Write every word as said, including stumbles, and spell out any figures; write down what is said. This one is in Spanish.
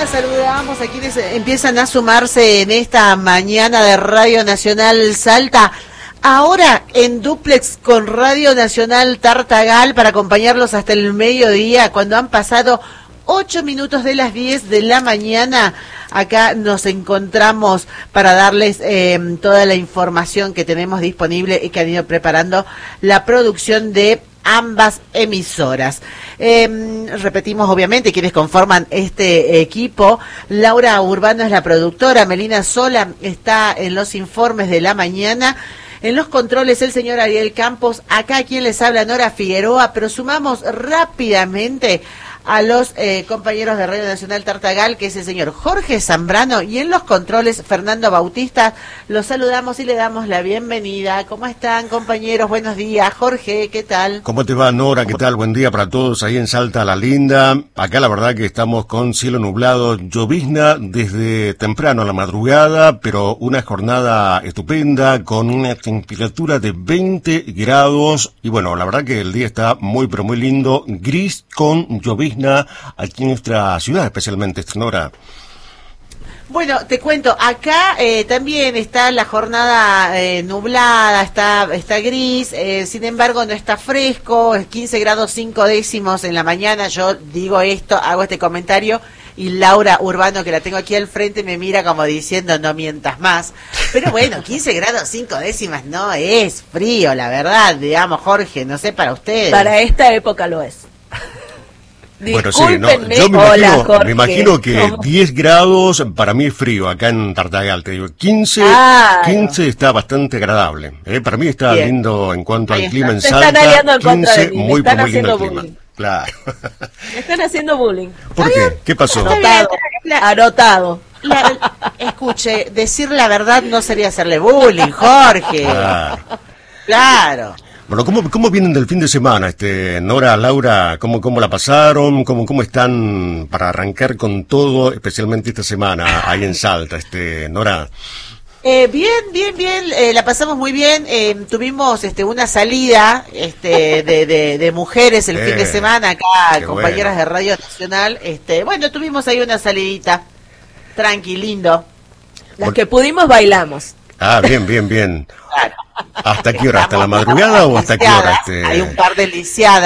saludamos a quienes empiezan a sumarse en esta mañana de Radio Nacional Salta. Ahora en dúplex con Radio Nacional Tartagal para acompañarlos hasta el mediodía, cuando han pasado ocho minutos de las diez de la mañana. Acá nos encontramos para darles eh, toda la información que tenemos disponible y que han ido preparando la producción de ambas emisoras. Eh, repetimos obviamente quienes conforman este equipo. Laura Urbano es la productora, Melina Sola está en los informes de la mañana. En los controles el señor Ariel Campos, acá quien les habla Nora Figueroa, pero sumamos rápidamente a los eh, compañeros de Radio Nacional Tartagal, que es el señor Jorge Zambrano, y en los controles Fernando Bautista. Los saludamos y le damos la bienvenida. ¿Cómo están, compañeros? Buenos días. Jorge, ¿qué tal? ¿Cómo te va, Nora? ¿Qué tal? Buen día para todos ahí en Salta la Linda. Acá la verdad que estamos con cielo nublado, llovizna desde temprano a la madrugada, pero una jornada estupenda con una temperatura de veinte grados. Y bueno, la verdad que el día está muy, pero muy lindo, gris con llovizna aquí en nuestra ciudad, especialmente, Nora. Bueno, te cuento, acá eh, también está la jornada eh, nublada, está está gris, eh, sin embargo no está fresco, es quince grados cinco décimos en la mañana. Yo digo esto, hago este comentario, y Laura Urbano, que la tengo aquí al frente, me mira como diciendo no mientas más. Pero bueno, quince grados cinco décimas no es frío, la verdad, digamos, Jorge, no sé para ustedes. Para esta época lo es. Bueno, sí, no, yo me imagino, Hola, me imagino que ¿Cómo? diez grados para mí es frío acá en Tartagal, te digo, quince, claro. quince está bastante agradable, ¿eh? Para mí está Bien. lindo en cuanto Ahí al clima está. en Salta, quince, muy, muy lindo el clima. Claro. Me están haciendo bullying. ¿Por qué? ¿Qué pasó? Anotado. Anotado. La, escuche, decir la verdad no sería hacerle bullying, Jorge. Claro. Claro. Bueno, ¿cómo, cómo vienen del fin de semana, este Nora, Laura? ¿Cómo, cómo la pasaron? ¿Cómo, cómo están para arrancar con todo, especialmente esta semana ahí en Salta, este Nora? Eh, bien, bien, bien, eh, la pasamos muy bien. Eh, tuvimos este una salida este de, de, de mujeres el eh, fin de semana acá, compañeras bueno. de Radio Nacional. Este, bueno, tuvimos ahí una salidita, tranqui, lindo. Las Por... que pudimos bailamos. Ah, bien, bien, bien. Claro. ¿Hasta qué hora? ¿Hasta la madrugada o hasta qué hora? Este... Hay un par de lisiadas.